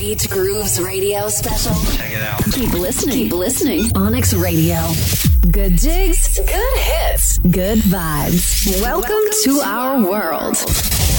Beat Grooves Radio Special. Check it out. Keep listening. Keep listening. Onyx Radio. Good jigs. Good hits. Good vibes. Welcome to our world.